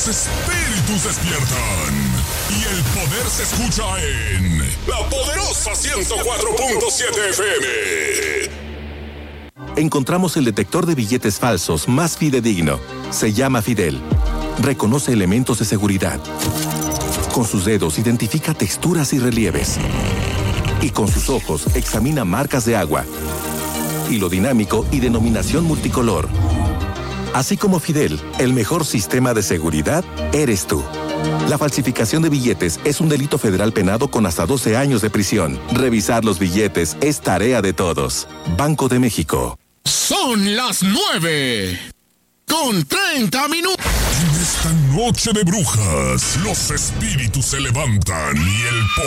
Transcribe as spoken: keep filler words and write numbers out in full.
Los espíritus despiertan y el poder se escucha en La Poderosa ciento cuatro punto siete F M. Encontramos el detector de billetes falsos más fidedigno. Se llama Fidel. Reconoce elementos de seguridad. Con sus dedos identifica texturas y relieves. Y con sus ojos examina marcas de agua, hilo dinámico y denominación multicolor. Así como Fidel, el mejor sistema de seguridad eres tú. La falsificación de billetes es un delito federal penado con hasta doce años de prisión. Revisar los billetes es tarea de todos. Banco de México. Son las nueve con treinta minutos. En esta noche de brujas, los espíritus se levantan y el poder